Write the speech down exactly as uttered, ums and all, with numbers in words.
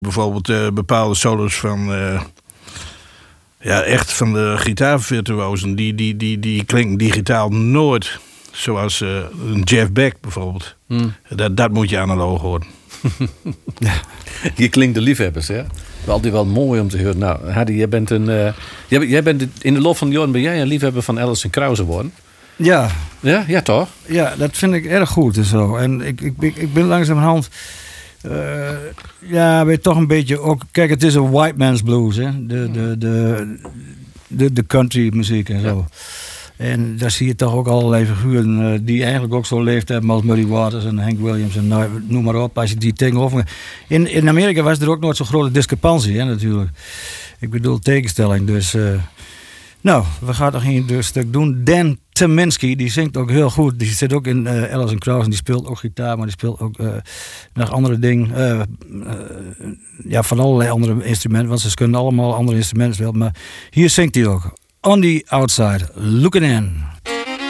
Bijvoorbeeld uh, bepaalde solos van... Uh, ja, echt van de gitaarvirtuosen. Die, die, die, die klinken digitaal nooit. Zoals uh, een Jeff Beck bijvoorbeeld. Hmm. Dat, dat moet je analoog horen. Ja. Je klinkt de liefhebbers, hè? Wel altijd wel mooi om te horen. Nou, Hardy, jij bent een... Uh, jij, jij bent in de loop van de jaren ben jij een liefhebber van Alison Krauze geworden. Ja. Ja, ja toch? Ja, dat vind ik erg goed en zo. En ik, ik, ik ben langzamerhand... Uh, ja, weet toch een beetje ook... Kijk, het is een white man's blues, hè. De, de, de, de, de country muziek en zo. Ja. En daar zie je toch ook allerlei figuren uh, die eigenlijk ook zo'n leeftijd hebben als Muddy Waters en Hank Williams en nou, noem maar op. Als je die tegenover... In, in Amerika was er ook nooit zo'n grote discrepantie, hè, natuurlijk. Ik bedoel tegenstelling, dus... Uh, nou, we gaan toch een stuk doen. Dan Tyminski, die zingt ook heel goed. Die zit ook in uh, Alison Krauze en die speelt ook gitaar, maar die speelt ook uh, nog andere dingen. Uh, uh, ja, van allerlei andere instrumenten, want ze kunnen allemaal andere instrumenten spelen. Maar hier zingt hij ook. On the Outside, Looking In.